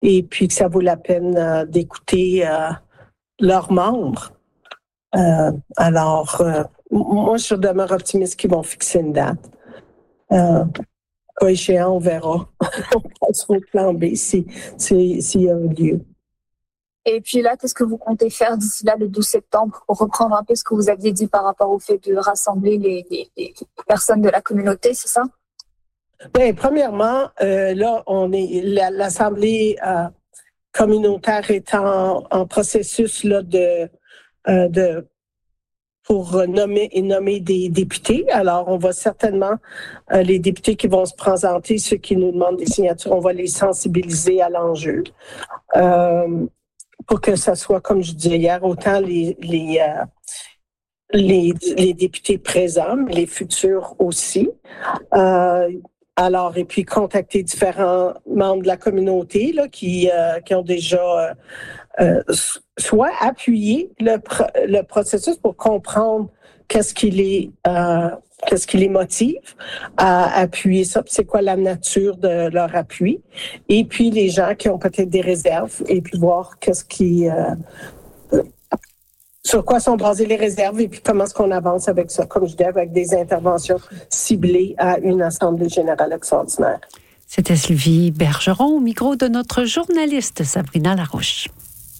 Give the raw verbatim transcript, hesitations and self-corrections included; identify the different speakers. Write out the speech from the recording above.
Speaker 1: et puis que ça vaut la peine euh, d'écouter euh, leurs membres. Euh, alors, euh, moi, je demeure optimiste qu'ils vont fixer une date. Euh, Cas échéant, on verra. On passera au plan B si, si, s'il y a un lieu.
Speaker 2: Et puis là, qu'est-ce que vous comptez faire d'ici là, le douze septembre, pour reprendre un peu ce que vous aviez dit par rapport au fait de rassembler les, les, les personnes de la communauté, c'est ça?
Speaker 1: Bien, premièrement, euh, là, on est la, l'Assemblée euh, communautaire est en, en processus là, de, euh, de pour nommer et nommer des députés. Alors, on va certainement, euh, les députés qui vont se présenter, ceux qui nous demandent des signatures, on va les sensibiliser à l'enjeu. Euh, pour que ça soit, comme je disais hier, autant les, les, euh, les, les députés présents, mais les futurs aussi. Euh, alors, et puis contacter différents membres de la communauté là, qui, euh, qui ont déjà euh, soit appuyé le, le processus pour comprendre qu'est-ce qui les, euh, qu'est-ce qui les motive à appuyer ça, c'est quoi la nature de leur appui, et puis les gens qui ont peut-être des réserves, et puis voir qu'est-ce qui... Euh, sur quoi sont basées les réserves et puis comment est-ce qu'on avance avec ça, comme je dis, avec des interventions ciblées à une Assemblée générale extraordinaire.
Speaker 3: C'était Sylvie Bergeron au micro de notre journaliste Sabrina Larouche.